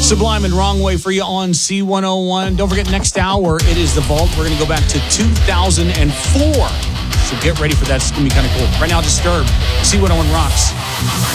Sublime and Wrong Way for you on C101. Don't forget, next hour, it is The Vault. We're going to go back to 2004. So get ready for that. It's going to be kind of cool. Right now, Disturbed. C101 rocks.